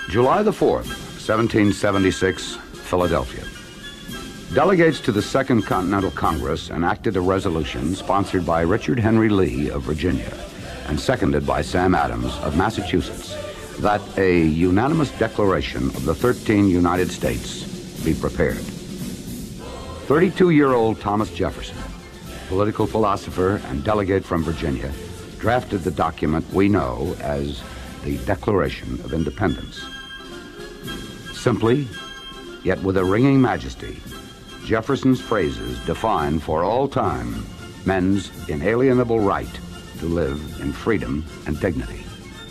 July the 4th, 1776, Philadelphia. Delegates to the Second Continental Congress enacted a resolution sponsored by Richard Henry Lee of Virginia and seconded by Sam Adams of Massachusetts that a unanimous declaration of the 13 United States be prepared. 32-year-old Thomas Jefferson, political philosopher and delegate from Virginia, drafted the document we know as the Declaration of Independence. Simply, yet with a ringing majesty, Jefferson's phrases define for all time men's inalienable right to live in freedom and dignity.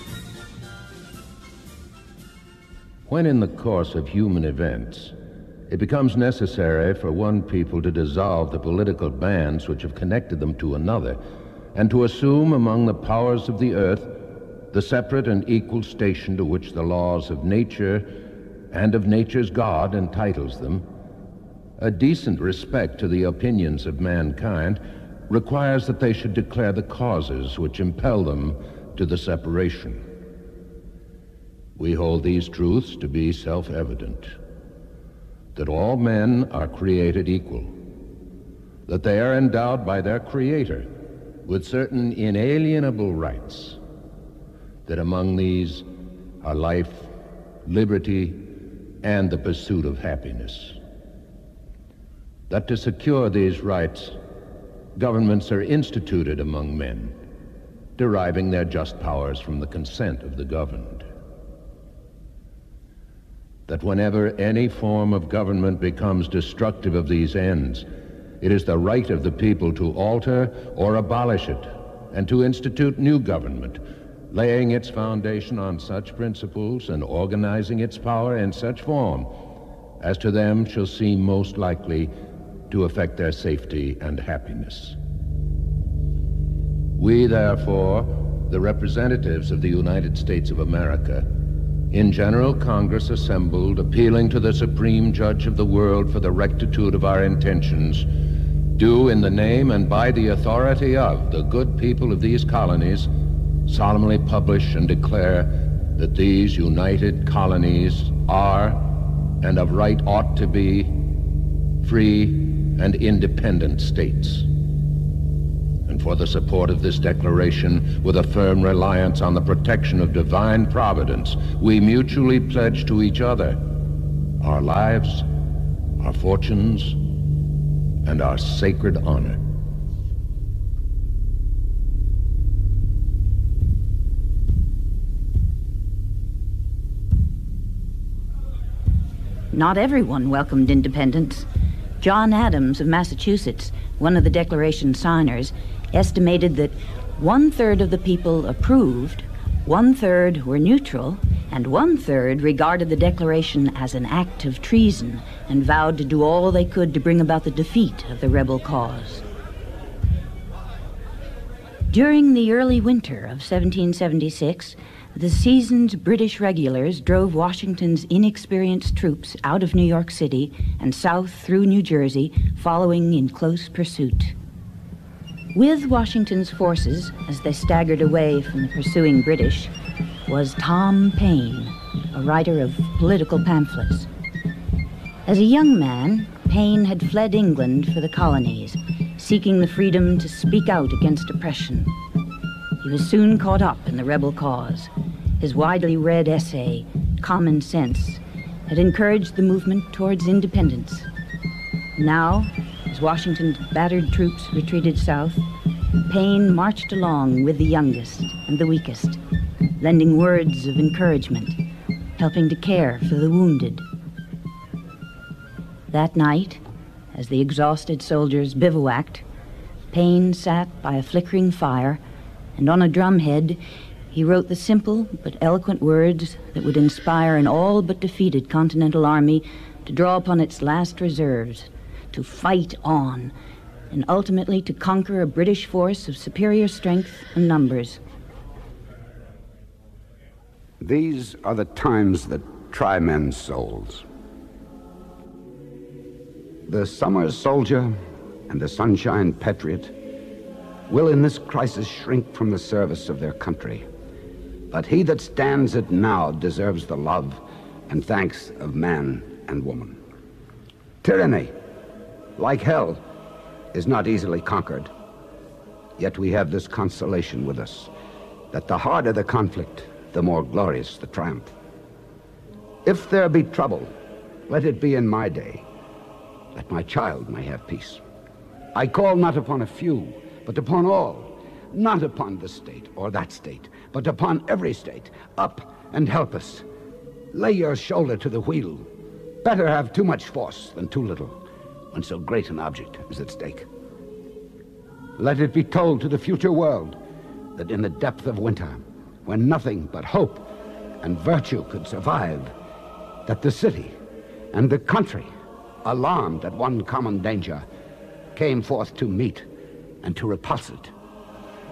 When in the course of human events, it becomes necessary for one people to dissolve the political bands which have connected them to another, and to assume among the powers of the earth the separate and equal station to which the laws of nature and of nature's God entitles them, a decent respect to the opinions of mankind requires that they should declare the causes which impel them to the separation. We hold these truths to be self-evident: that all men are created equal, that they are endowed by their Creator with certain inalienable rights, that among these are life, liberty, and the pursuit of happiness. That to secure these rights, governments are instituted among men, deriving their just powers from the consent of the governed. That whenever any form of government becomes destructive of these ends, it is the right of the people to alter or abolish it, and to institute new government, laying its foundation on such principles and organizing its power in such form as to them shall seem most likely to affect their safety and happiness. We, therefore, the representatives of the United States of America, in General Congress assembled, appealing to the Supreme Judge of the world for the rectitude of our intentions, do in the name and by the authority of the good people of these colonies solemnly publish and declare that these united colonies are, and of right ought to be, free and independent states. And for the support of this declaration, with a firm reliance on the protection of divine providence, we mutually pledge to each other our lives, our fortunes, and our sacred honor. Not everyone welcomed independence. John Adams of Massachusetts, one of the Declaration signers, estimated that 1/3 of the people approved, 1/3 were neutral, and 1/3 regarded the Declaration as an act of treason and vowed to do all they could to bring about the defeat of the rebel cause. During the early winter of 1776, the seasoned British regulars drove Washington's inexperienced troops out of New York City and south through New Jersey, following in close pursuit. With Washington's forces, as they staggered away from the pursuing British, was Tom Paine, a writer of political pamphlets. As a young man, Paine had fled England for the colonies, seeking the freedom to speak out against oppression. He was soon caught up in the rebel cause. His widely read essay, Common Sense, had encouraged the movement towards independence. Now, as Washington's battered troops retreated south, Paine marched along with the youngest and the weakest, lending words of encouragement, helping to care for the wounded. That night, as the exhausted soldiers bivouacked, Paine sat by a flickering fire, and on a drumhead, he wrote the simple but eloquent words that would inspire an all but defeated Continental Army to draw upon its last reserves, to fight on, and ultimately to conquer a British force of superior strength and numbers. These are the times that try men's souls. The summer soldier and the sunshine patriot will in this crisis shrink from the service of their country, But he that stands it now deserves the love and thanks of man and woman. Tyranny, like hell, is not easily conquered. Yet we have this consolation with us, that the harder the conflict, the more glorious the triumph. If there be trouble, let it be in my day, that my child may have peace. I call not upon a few, but upon all, not upon this state or that state, but upon every state. Up and help us. Lay your shoulder to the wheel. Better have too much force than too little, when so great an object is at stake. Let it be told to the future world that in the depth of winter, when nothing but hope and virtue could survive, that the city and the country, alarmed at one common danger, came forth to meet and to repulse it